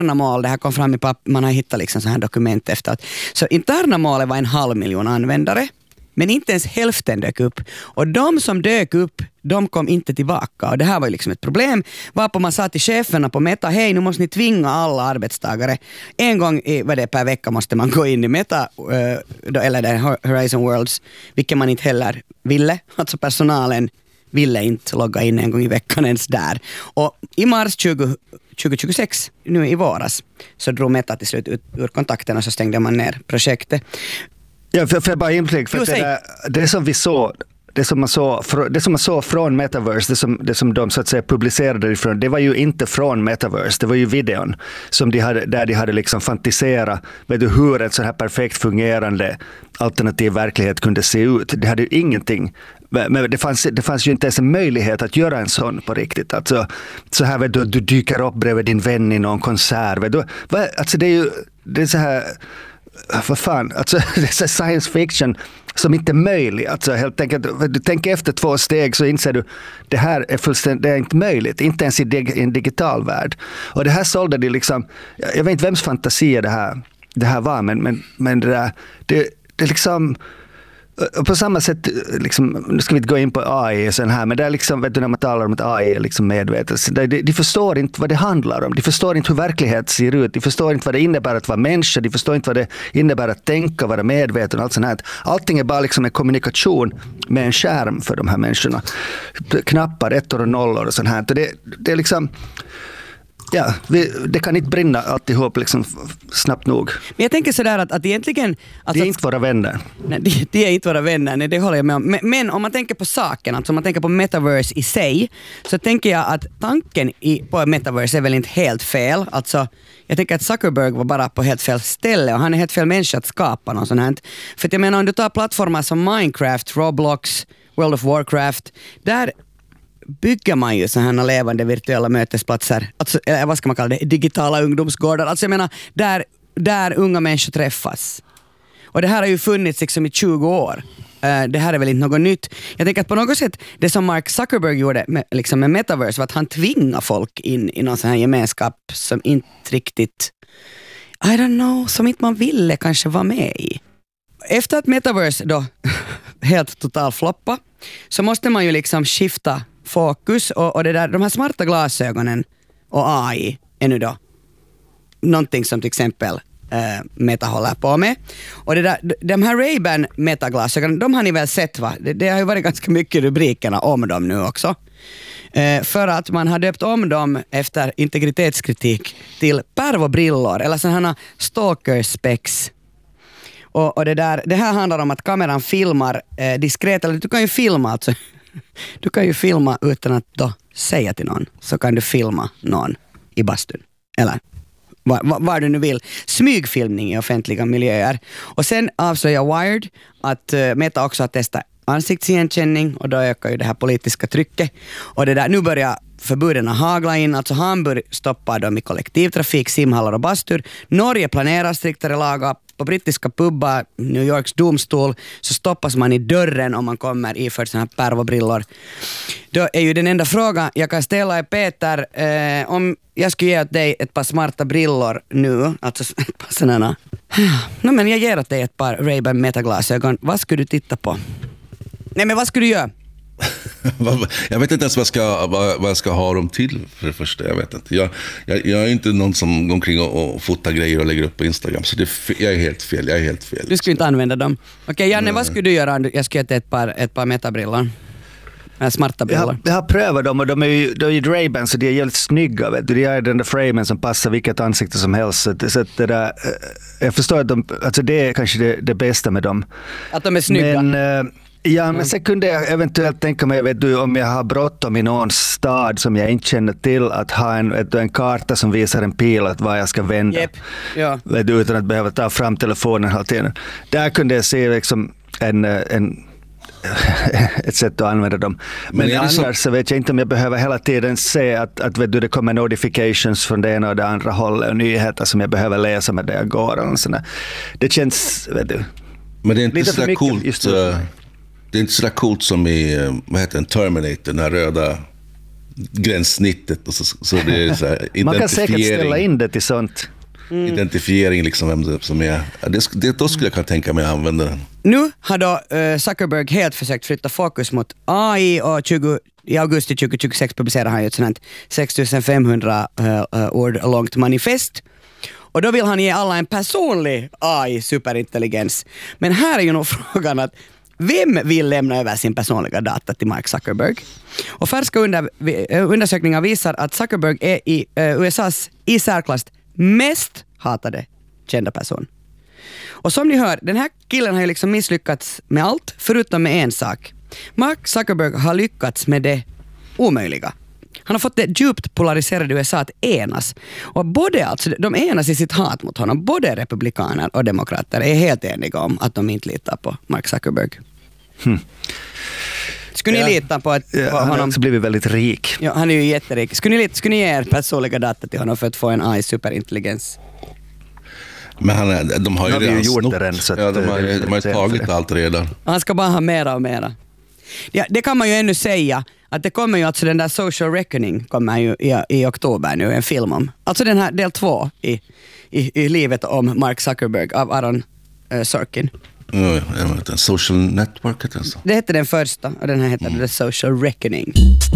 mål, det här kom fram i man har hittat liksom så här dokument efter att, så interna målet var 500 000 användare, men inte ens hälften dök upp. Och de som dök upp, de kom inte tillbaka. Och det här var ju liksom ett problem. Varpå man sa till cheferna på Meta, hej, nu måste ni tvinga alla arbetstagare. En gång per vecka måste man gå in i Meta, eller Horizon Worlds, vilket man inte heller ville. Alltså personalen ville inte logga in en gång i veckan ens där. Och i mars 2026, nu i våras, så drog Meta till slut ut ur kontakten och så stängde man ner projektet. Ja, för jag bara inflik, för det som vi såg, det som man såg från Metaverse, det som de så att säga publicerade ifrån, det var ju inte från Metaverse, det var ju videon som där de hade liksom fantiserat, vet du, hur en så här perfekt fungerande alternativ verklighet kunde se ut. Det hade ju ingenting, men det fanns ju inte ens en möjlighet att göra en sån på riktigt. Alltså, så här, vet du dyker upp bredvid din vän i någon konsert, vet du, alltså det är så här, vad fan, alltså det är science fiction som inte är möjlig. Alltså helt enkelt, du tänker efter 2 steg så inser du, det här är fullständigt, det är inte möjligt, inte ens i en digital värld. Och det här sålde det liksom, jag vet inte vems fantasi det här var, men det är liksom på samma sätt, liksom, nu ska vi inte gå in på AI och sån här, men det är liksom, vet du, när man talar om att AI är liksom medvetet, de förstår inte vad det handlar om, de förstår inte hur verklighet ser ut, de förstår inte vad det innebär att vara människa, de förstår inte vad det innebär att tänka, vara medveten och allt sånt här. Allting är bara liksom en kommunikation med en skärm för de här människorna. Knappar, 1 och 0 och sånt här. Det är liksom, ja, det kan inte brinna alltihop liksom snabbt nog. Men jag tänker sådär att egentligen... Alltså, det är inte våra vänner. Nej, det är inte våra vänner, nej, det håller jag med om. Men om man tänker på saken, alltså om man tänker på Metaverse i sig, så tänker jag att tanken på Metaverse är väl inte helt fel. Alltså, jag tänker att Zuckerberg var bara på helt fel ställe och han är helt fel människa att skapa något sånt här. För att jag menar, om du tar plattformar som Minecraft, Roblox, World of Warcraft, där bygger man ju sådana levande virtuella mötesplatser, alltså, eller vad ska man kalla det, digitala ungdomsgårdar, alltså jag menar där unga människor träffas. Och det här har ju funnits liksom i 20 år. Det här är väl inte något nytt. Jag tänker att på något sätt, det som Mark Zuckerberg gjorde med Metaverse var att han tvingade folk in i någon sån här gemenskap som inte riktigt, I don't know, som inte man ville kanske vara med i. Efter att Metaverse då helt total floppa, så måste man ju liksom skifta fokus och det där, de här smarta glasögonen och AI är nu då någonting som till exempel Meta håller på med. Och det där, de här Ray-Ban Meta-glasögonen, de har ni väl sett, va? Det har ju varit ganska mycket rubrikerna om dem nu också. För att man har döpt om dem efter integritetskritik till pervobrillor eller sådana stalker specs. Och det här handlar om att kameran filmar diskret, eller du kan ju filma alltså. Du kan ju filma utan att då säga till någon, så kan du filma någon i bastun. Eller vad du nu vill. Smygfilmning i offentliga miljöer. Och sen avslöjar Wired att Meta också har testat ansiktsigenkänning och då ökar ju det här politiska trycket. Och det där, nu börjar förbuden hagla in, alltså Hamburg stoppar dem i kollektivtrafik, simhallar och bastur. Norge planerar striktare lagar. På brittiska pubbar, New Yorks domstol, så stoppas man i dörren om man kommer iförd såna här pervobrillor. Då är ju den enda frågan jag kan ställa är, Peter, om jag skulle ge åt dig ett par smarta brillor nu, alltså ett par sådana. No, men jag ger åt dig ett par Ray-Ban metaglasögon. Vad skulle du titta på? Nej, men vad skulle du göra? Jag vet inte ens vad jag ska ha dem till, för det första. Jag vet inte. Jag är inte någon som går omkring och fotar grejer och lägger upp på Instagram. Så jag är helt fel. Du skulle inte använda dem. Okej, Janne, vad skulle du göra om jag skulle äta ett par metabrillor? Smarta brillor. Jag har prövat dem och de är ju Ray-Ban, så de är jävligt snygga. Vet du? De är den där framen som passar vilket ansikte som helst. Så att det där, jag förstår att alltså det är kanske det bästa med dem. Att de är snygga? Men sen kunde jag eventuellt tänka mig, vet du, om jag har bråttom i någon stad som jag inte känner till, att ha en karta som visar en pil att var jag ska vända. Yep. Ja. Vet du, utan att behöva ta fram telefonen hela tiden. Där kunde jag se liksom ett sätt att använda dem. Men annars så vet jag inte om jag behöver hela tiden se att vet du, det kommer notifications från det ena och det andra hållet och nyheter som jag behöver läsa med det jag går. Och sådär. Det känns, vet du. Men det är inte så coolt. Det är inte så coolt som i, vad heter den, Terminator, den här röda gränssnittet. Och så det är så här, man kan säkert ställa in det till sånt. Identifiering liksom vem det som är. Då skulle jag kunna tänka mig att använda den. Nu har då Zuckerberg helt försökt flytta fokus mot AI och i augusti 2026 publicerar han ju ett sånt 6500 ord långt manifest. Och då vill han ge alla en personlig AI-superintelligens. Men här är ju nog frågan att vem vill lämna över sin personliga data till Mark Zuckerberg? Och färska undersökningar visar att Zuckerberg är i USAs i särklass mest hatade kända person. Och som ni hör, den här killen har ju liksom misslyckats med allt förutom med en sak. Mark Zuckerberg har lyckats med det omöjliga. Han har fått det djupt polariserade USA att enas. Och de enas i sitt hat mot honom. Både republikaner och demokrater är helt eniga om att de inte litar på Mark Zuckerberg. Skulle ni lita på att han har också blivit väldigt rik. Ja, han är ju jätterik. Skulle ni ge er personliga data till honom för att få en AI-superintelligens? Men de har ju redan gjort det. Så de har ju tagit allt redan. Han ska bara ha mera och mera. Ja, det kan man ju ännu säga. Att det kommer ju alltså den där Social Reckoning kommer ju i oktober nu, en film om. Alltså den här del 2 i livet om Mark Zuckerberg av Aaron Sorkin. Ja, Social Network heter det. Det heter den första och den här heter The Social Reckoning.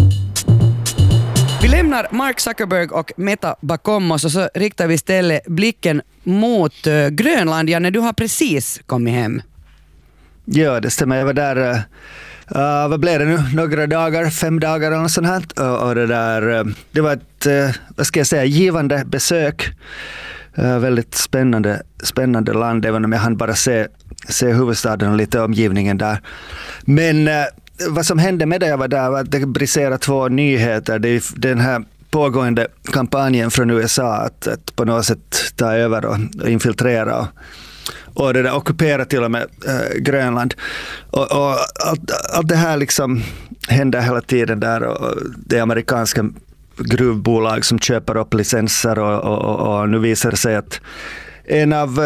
Vi lämnar Mark Zuckerberg och Meta bakom oss och så riktar vi istället blicken mot Grönland. Ja, när du har precis kommit hem. Ja, det stämmer. Jag var där, vad blev det nu? Några dagar, 5 dagar eller något sånt här. Och det var ett, vad ska jag säga, givande besök. Väldigt spännande land, även om jag hann bara se huvudstaden och lite omgivningen där. Men vad som hände med det jag var där var att det briserade 2 nyheter. Det är den här pågående kampanjen från USA att på något sätt ta över och infiltrera och det där ockupera till och med Grönland. Och allt det här liksom händer hela tiden där, och det amerikanska gruvbolag som köper upp licenser och nu visar det sig att en av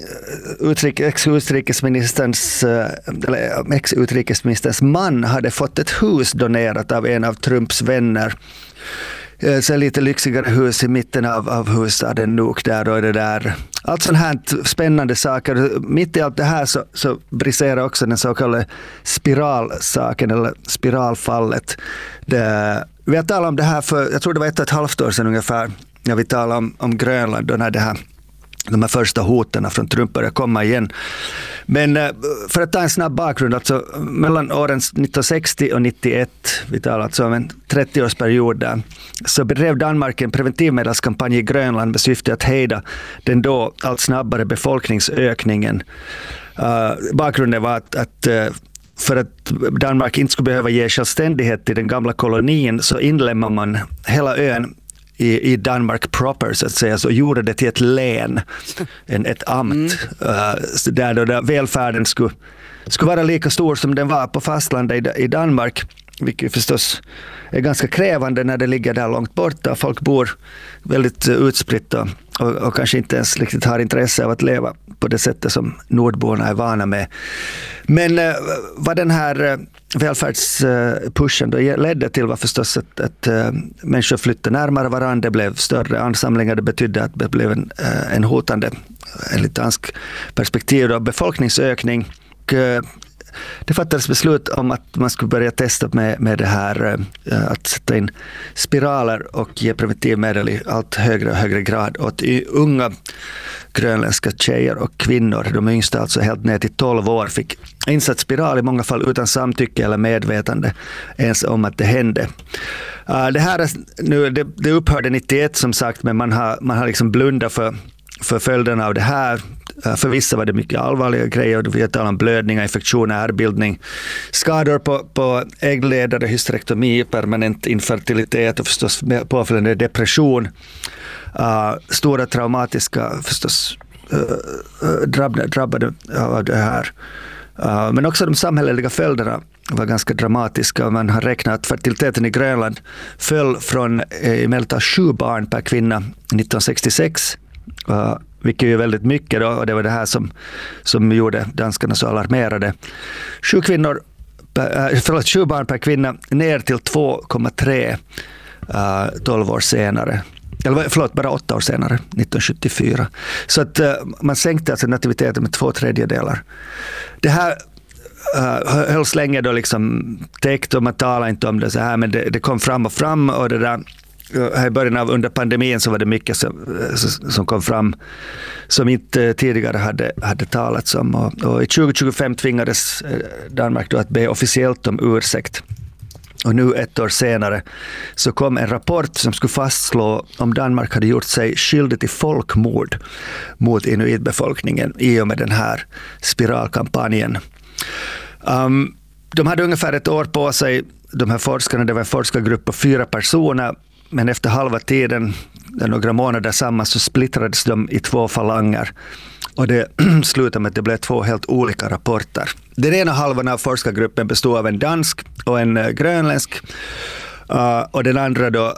ex-utrikesministerns man hade fått ett hus donerat av en av Trumps vänner. Så lite lyxigare hus i mitten av huvudstaden Nuuk där, och det där. Allt sånt här spännande saker. Mitt i allt det här så briserar också den så kallade spiralsaken eller spiralfallet. Vi har talat om det här för, jag tror det var 1,5 år sedan ungefär, när vi talade om Grönland och när de här första hoten från Trump började komma igen. Men för att ta en snabb bakgrund, alltså mellan åren 1960 och 91, vi talar alltså om en 30-årsperiod där, så bedrev Danmark en preventivmedelskampanj i Grönland med syfte att hejda den då allt snabbare befolkningsökningen. Bakgrunden var att för att Danmark inte skulle behöva ge självständighet till den gamla kolonin så inlemmar man hela ön i Danmark proper, så att säga, så gjorde det till ett län, ett amt, där välfärden skulle vara lika stor som den var på fastlandet i Danmark, vilket förstås är ganska krävande när det ligger där långt borta. Folk bor väldigt utspritt och kanske inte ens riktigt har intresse av att leva på det sättet som nordborna är vana med. Men vad den här välfärdspushen då ledde till var förstås att människor flyttade närmare varandra, det blev större ansamlingar, det betydde att det blev en hotande, enligt dansk perspektiv då, befolkningsökning. Det fattades beslut om att man skulle börja testa med det här att sätta in spiraler och ge preventivmedel i allt högre och högre grad åt unga grönländska tjejer och kvinnor. De yngsta, alltså helt ner till 12 år, fick insatt spiral i många fall utan samtycke eller medvetande ens om att det hände. Det här nu, det upphörde 91 som sagt, men man har liksom blundat för följderna av det här. För vissa var det mycket allvarliga grejer. Vi talar om blödningar, infektioner, ärrbildning, skador på äggledare, hysterektomi, permanent infertilitet och förstås påföljande depression. Stora traumatiska förstås drabbade av det här. Men också de samhälleliga följderna var ganska dramatiska. Man har räknat att fertiliteten i Grönland föll från i medeltal 7 barn per kvinna 1966. Vilket är väldigt mycket då, och det var det här som gjorde danskarna så alarmerade. 7 barn per kvinna ner till 2,3 12 år senare. Eller förlåt, bara 8 år senare, 1974. Så att man sänkte alltså nativiteten med 2/3. Det här hölls länge då liksom täckt och man talade inte om det så här, men det kom fram och det där här i början av under pandemin så var det mycket som kom fram som inte tidigare hade talats om och i 2025 tvingades Danmark då att be officiellt om ursäkt. Och nu 1 år senare så kom en rapport som skulle fastslå om Danmark hade gjort sig skyldig till folkmord mot inuitbefolkningen i och med den här spiralkampanjen. De hade ungefär 1 år på sig, de här forskarna, det var en forskargrupp på 4 personer, men efter halva tiden, några månader samman, så splittrades de i 2 falanger. Och det slutade med att det blev 2 helt olika rapporter. Den ena halvan av forskargruppen bestod av en dansk och en grönländsk. Och den andra då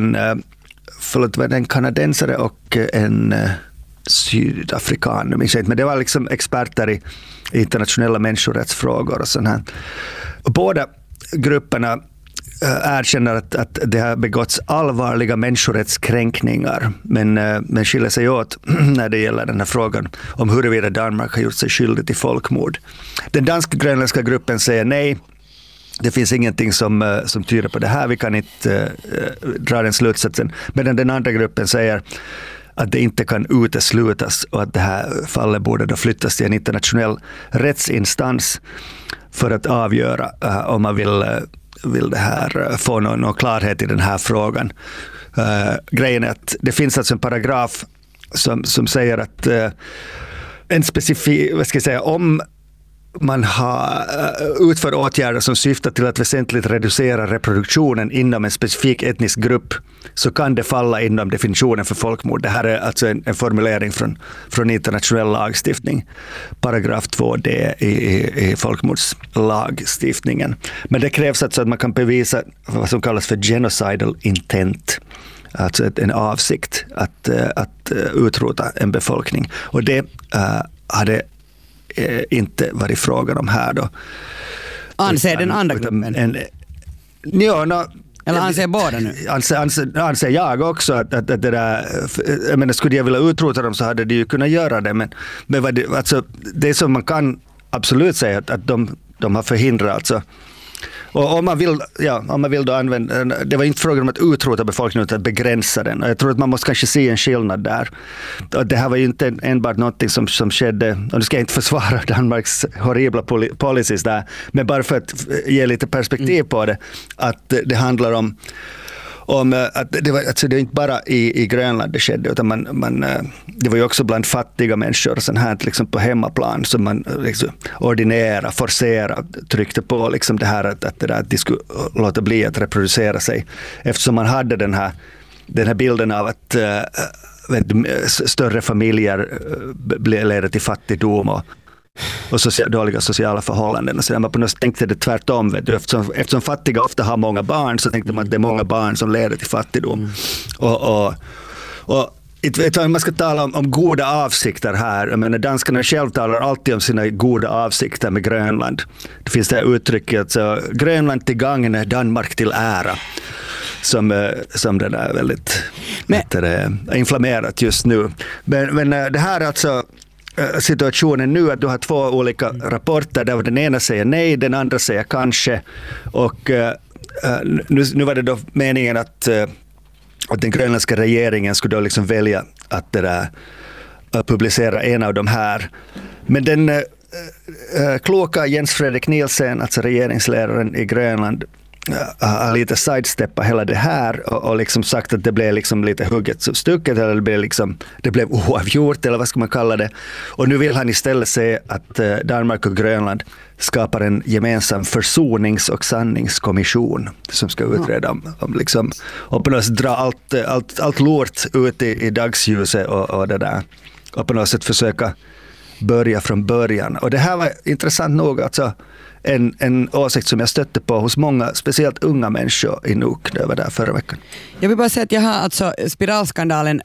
en kanadensare och en sydafrikan. Men det var liksom experter i internationella människorättsfrågor och sånt här. Och båda grupperna erkänner att det har begåtts allvarliga människorättskränkningar, men skiljer sig åt när det gäller den här frågan om huruvida Danmark har gjort sig skyldig till folkmord. Den dansk-grönländska gruppen säger nej. Det finns ingenting som tyder på det här. Vi kan inte dra den slutsatsen. Medan den andra gruppen säger att det inte kan uteslutas och att det här fallet borde då flyttas till en internationell rättsinstans för att avgöra om man vill det här få någon klarhet i den här frågan. Grejen är att det finns alltså en paragraf som säger att en specifik, om man har utför åtgärder som syftar till att väsentligt reducera reproduktionen inom en specifik etnisk grupp, så kan det falla inom definitionen för folkmord. Det här är alltså en formulering från internationell lagstiftning. Paragraf 2D i folkmordslagstiftningen. Men det krävs alltså att man kan bevisa vad som kallas för genocidal intent. Alltså en avsikt att utrota en befolkning. Och det hade inte varit frågan om här då. Anser den andra gruppen? Eller anser båda nu? Anser jag också att det där, jag menar, skulle jag vilja utrota dem så hade de ju kunnat göra det, men alltså, det som man kan absolut säga att de har förhindrat alltså. Och om man vill då använda, det var inte frågan om att utrota befolkningen utan att begränsa den. Och jag tror att man måste kanske se en skillnad där. Och det här var ju inte enbart något som skedde, och nu ska jag inte försvara Danmarks horribla policies där, men bara för att ge lite perspektiv på det, att det handlar om att det var inte bara i Grönland det skedde, utan det var ju också bland fattiga människor sån här liksom på hemmaplan som man liksom ordinera, forcera, tryckte på liksom det här att de skulle låta bli att reproducera sig, eftersom man hade den här bilden av att större familjer leder till fattigdom och dåliga sociala förhållanden. Och så man på något sätt tänkte det tvärtom. Eftersom fattiga ofta har många barn, så tänkte man att det är många barn som leder till fattigdom. Och man ska tala om goda avsikter här. Jag menar, danskarna själv talar alltid om sina goda avsikter med Grönland. Det finns det här uttrycket, alltså, Grönland till gagn, Danmark till ära. Som den är väldigt inflammerat just nu. Men det här är alltså situationen nu, att du har 2 olika rapporter där den ena säger nej, den andra säger kanske, och nu var det då meningen att den grönländska regeringen skulle då liksom välja att publicera en av de här, men den kloka Jens Frederik Nielsen, alltså regeringsledaren i Grönland, har lite sidesteppat hela det här och liksom sagt att det blev liksom lite hugget som stucket, eller det blev oavgjort, eller vad ska man kalla det. Och nu vill han istället se att Danmark och Grönland skapar en gemensam försonings- och sanningskommission som ska utreda om liksom, och på något sätt dra allt lort ut i dagsljuset och det där, och på något sätt försöka börja från början. Och det här var intressant nog, alltså en åsikt som jag stötte på hos många, speciellt unga människor i Nuuk. Det var där förra veckan. Jag vill bara säga att jag har alltså spiralskandalen,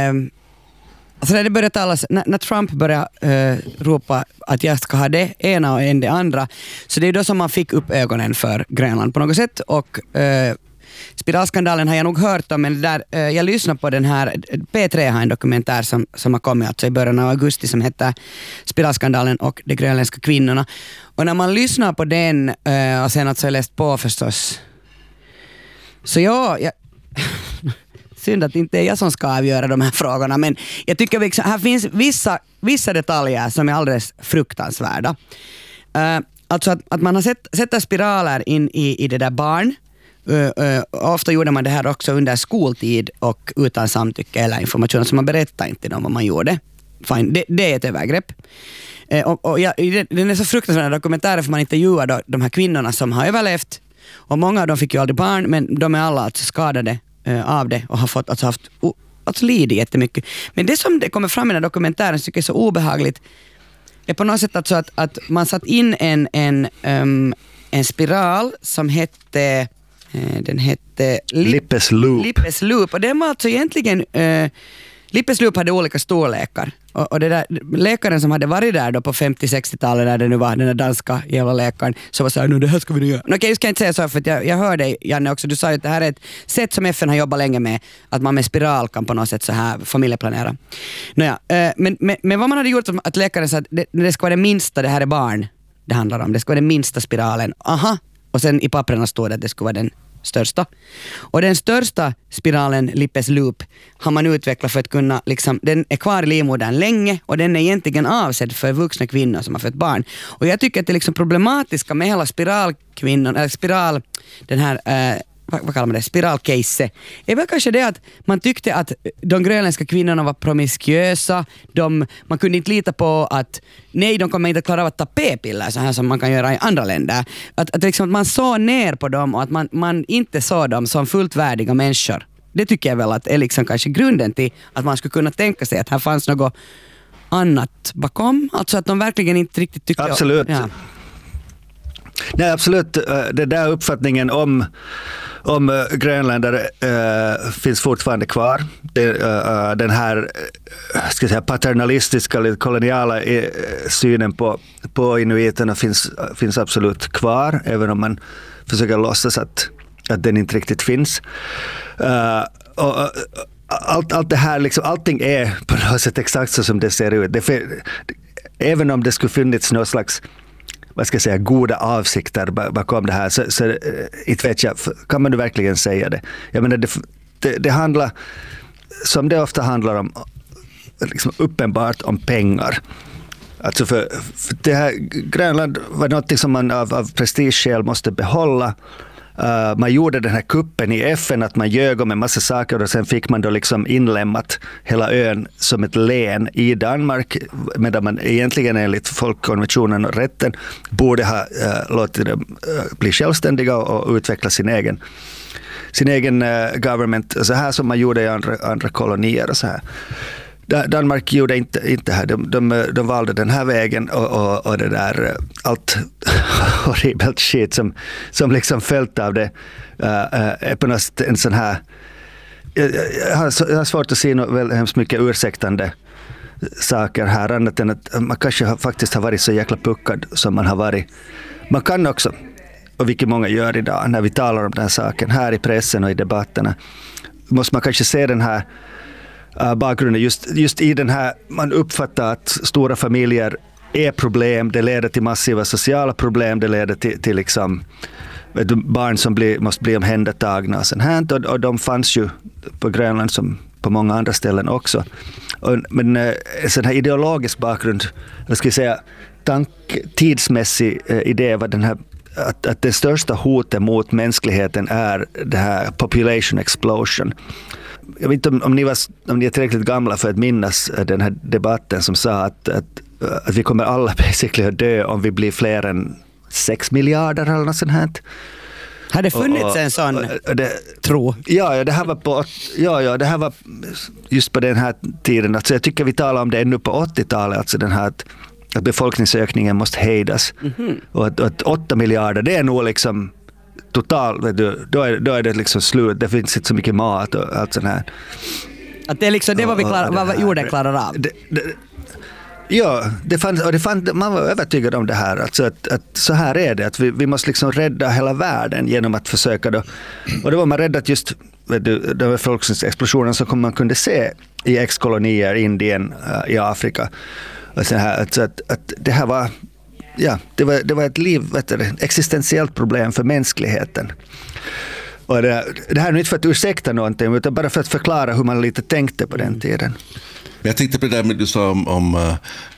alltså när det började talas, när Trump började ropa att jag ska ha det ena och det andra, så det är då som man fick upp ögonen för Grönland på något sätt, och spiralskandalen har jag nog hört om, men där, jag lyssnar på den här, P3 har en dokumentär som har kommit alltså i början av augusti som heter Spiralskandalen och de grönländska kvinnorna. Och när man lyssnar på den och sen att så har jag läst på förstås, så jag synd att inte är jag som ska avgöra de här frågorna, men jag tycker att här finns vissa detaljer som är alldeles fruktansvärda. Alltså att man har sett spiraler in i det där barn. Ofta gjorde man det här också under skoltid och utan samtycke eller information, så man berättar inte om vad man gjorde. Fine, det är ett övergrepp. Den är så fruktansvärd dokumentären, för man intervjuar då de här kvinnorna som har överlevt, och många av dem fick ju aldrig barn, men de är alla alltså skadade av det och har fått haft lidit jättemycket. Men det som det kommer fram i den här dokumentären tycker jag är så obehagligt är på något sätt alltså att man satt in en spiral som hette Lippes Loop. Och den var alltså egentligen Lippes Loop hade olika storlekar. Och det där, läkaren som hade varit där då på 50-60-talet, där det nu var den där danska jävla läkaren, så var så här, nu det här ska vi nu göra. Okej, jag ska inte säga så, för att jag hör dig, Janne, också. Du sa ju att det här är ett sätt som FN har jobbat länge med, att man med spiral kan på något sätt så här familjeplanera. Nåja, men vad man hade gjort, att läkaren sa att det ska vara det minsta, det här är barn det handlar om, det ska vara den minsta spiralen. Aha, och sen i papperna stod det att det skulle vara den största. Och den största spiralen, Lippes Loop, har man utvecklat för att kunna, liksom, den är kvar i livmodern länge, och den är egentligen avsedd för vuxna kvinnor som har fött barn. Och jag tycker att det liksom problematiska med hela spiralkvinnan, eller den här vad kallar man det, spiralcase, är väl kanske det att man tyckte att de grönländska kvinnorna var promiskuösa, man kunde inte lita på att de kommer inte klara av att ta p-piller så här som man kan göra i andra länder. Att liksom man såg ner på dem, och att man inte såg dem som fullt värdiga människor. Det tycker jag väl att är liksom kanske grunden till att man skulle kunna tänka sig att här fanns något annat bakom. Alltså att de verkligen inte riktigt tyckte... Absolut. Ja. Nej, absolut. Den där uppfattningen om grönländare finns fortfarande kvar. Den här ska jag säga, paternalistiska eller koloniala synen på inuiterna finns absolut kvar, även om man försöker låtsas att den inte riktigt finns. Allt det här, liksom, allting är på något sätt exakt så som det ser ut. Även om det skulle funnits någon slags, vad ska jag säga, goda avsikter bakom det här, så inte vet jag, kan man nu verkligen säga det? Jag menar, det handlar, som det ofta handlar om, liksom uppenbart om pengar. Alltså för det här, Grönland var något som man av prestigeskäl måste behålla. Man gjorde den här kuppen i FN, att man ljög om en massa saker, och sen fick man då liksom inlämnat hela ön som ett län i Danmark, medan man egentligen enligt folkkonventionen och rätten borde ha låtit dem bli självständiga och utveckla sin egen government, så här som man gjorde i andra kolonier och så här. Danmark gjorde inte här. De valde den här vägen, och det där allt horribelt shit som liksom följt av det är på något en sån här, jag har svårt att se väl hemskt mycket ursäktande saker här, annat än att man kanske faktiskt har varit så jäkla puckad som man har varit. Man kan också, och vilket många gör idag när vi talar om den här saken här i pressen och i debatterna, måste man kanske se den här bakgrunden just i den här, man uppfattar att stora familjer är problem, det leder till massiva sociala problem, det leder till liksom barn som måste bli omhändertagna och sånt här, och de fanns ju på Grönland som på många andra ställen också. Men en sån här ideologisk bakgrund, jag skulle säga tidsmässig idé var den här, att det största hotet mot mänskligheten är det här population explosion. Jag vet inte om ni är tillräckligt gamla för att minnas den här debatten som sa att vi kommer alla basically att dö om vi blir fler än 6 miljarder eller något sånt här. Har det funnits en sån tro? Ja, det här var just på den här tiden. Alltså jag tycker vi talar om det ännu på 80-talet, alltså den här att befolkningsökningen måste hejdas. Mm-hmm. Och att 8 miljarder, det är nog liksom totalt, då är det liksom slut. Det finns inte så mycket mat och allt sånt här. Att det är liksom det vad jorden klarar av. Ja, man var övertygad om det här. Alltså att så här är det, att vi måste liksom rädda hela världen genom att försöka då. Och då var man rädd att just de befolkningsexplosionen som man kunde se i ex-kolonier, Indien, i Afrika. Och så här, att det här var, ja, det var ett existentiellt problem för mänskligheten. Och det här är inte för att ursäkta någonting, utan bara för att förklara hur man lite tänkte på den tiden. Jag tänkte på det där med du sa om